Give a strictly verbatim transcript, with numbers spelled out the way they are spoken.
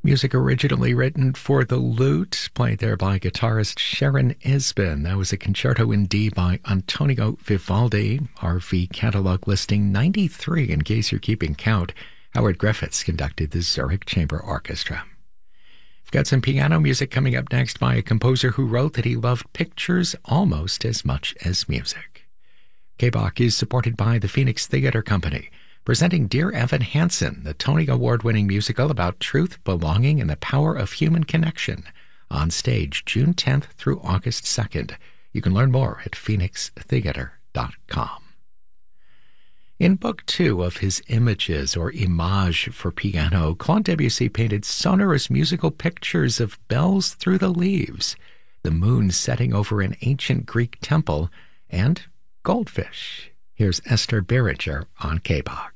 Music originally written for the lute, played there by guitarist Sharon Esben. That was a concerto in D by Antonio Vivaldi. R V catalog listing ninety-three, in case you're keeping count. Howard Griffiths conducted the Zurich Chamber Orchestra. We've got some piano music coming up next by a composer who wrote that he loved pictures almost as much as music. K B O C is supported by the Phoenix Theatre Company, presenting Dear Evan Hansen, the Tony Award-winning musical about truth, belonging, and the power of human connection, on stage June tenth through August second. You can learn more at phoenix theatre dot com. In Book Two of his Images, or Images for piano, Claude Debussy painted sonorous musical pictures of bells through the leaves, the moon setting over an ancient Greek temple, and goldfish. Here's Esther Beringer on K B O C.